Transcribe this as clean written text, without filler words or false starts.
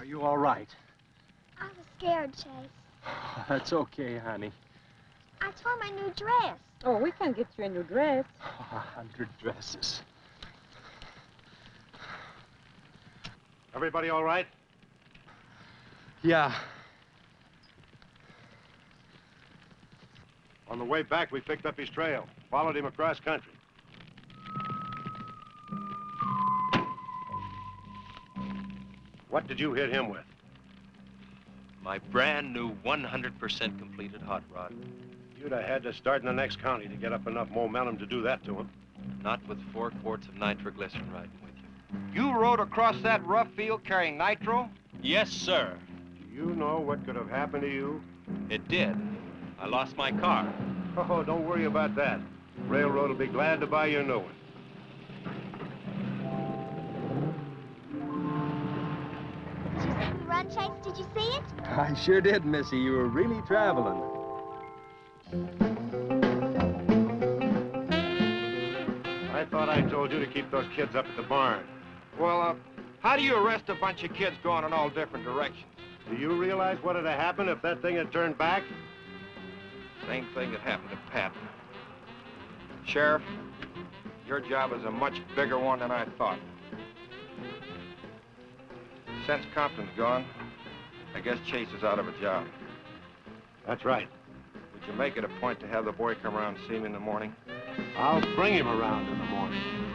you all right? I was scared, Chase. That's okay, honey. I tore my new dress. Oh, we can get you a new dress. 100 dresses. Everybody all right? Yeah. On the way back, we picked up his trail, followed him across country. What did you hit him with? My brand new 100% completed hot rod. You'd have had to start in the next county to get up enough momentum to do that to him. Not with 4 quarts of nitroglycerin riding with you. You rode across that rough field carrying nitro? Yes, sir. Do you know what could have happened to you? It did. I lost my car. Oh, don't worry about that. Railroad will be glad to buy you a new one. Did you see me run, Chase? Did you see it? I sure did, Missy. You were really traveling. I thought I told you to keep those kids up at the barn. Well, how do you arrest a bunch of kids going in all different directions? Do you realize what would have happened if that thing had turned back? Same thing that happened to Pat. Sheriff, your job is a much bigger one than I thought. Since Compton's gone, I guess Chase is out of a job. That's right. Would you make it a point to have the boy come around and see me in the morning? I'll bring him around in the morning.